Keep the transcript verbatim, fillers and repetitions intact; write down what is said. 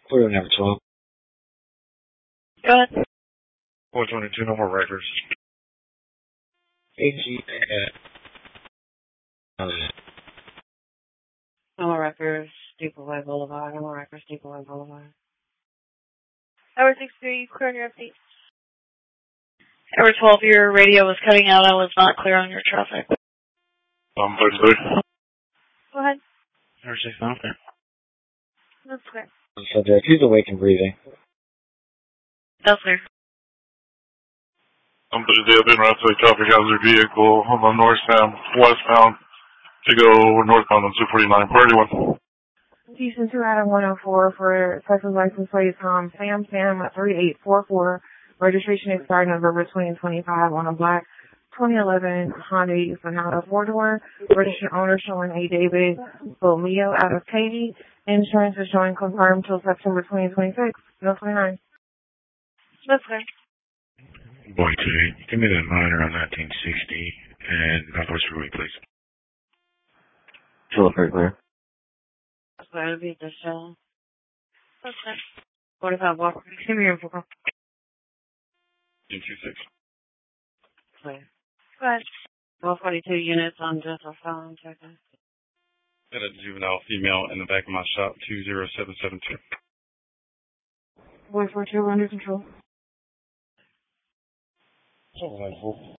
Clear number twelve. Go ahead. four twenty-two, no more records. A G uh, No more records, Depot Way Boulevard. No more records, Depot Way Boulevard. Tower six three, clear on your update. Tower twelve, your radio was cutting out. I was not clear on your traffic. Um, thirty-three. Go ahead. Tower six, I don't care. That's clear. subject. He's awake and breathing. That's clear. Um, thirty-three, I've been around to a traffic hazard vehicle on the northbound, westbound to go northbound on two forty-nine. Where anyone? Houston two Adam one oh four for Texas license plate um Sam Sam at three eight four four. Registration expired November twenty twenty-five on a black twenty eleven Honda Sonata four door. Registered owner showing A David Bomeo out of Katy. Insurance is showing confirmed till September twenty twenty-six. No twenty-nine. That's clear. Boy, today, give me that minor on nineteen sixty and Northwest Freeway, please. Still very clear. That's clear. It'll be the show. That's clear. forty-five Walker. Give me your info. two two six. Clear. Go ahead. one forty-two units on just our phone checking. Got a juvenile female in the back of my shop, two zero seven seven two. Voice four two under control. Something like